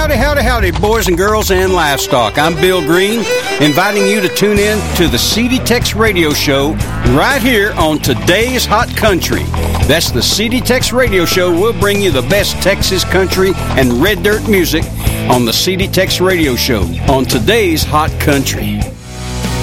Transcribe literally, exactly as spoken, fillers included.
Howdy, howdy, howdy, boys and girls and livestock. I'm Bill Green, inviting you to tune in to the C D Tex Radio Show right here on Today's Hot Country. That's the C D Tex Radio Show. We'll bring you the best Texas country and red dirt music on the C D Tex Radio Show on Today's Hot Country.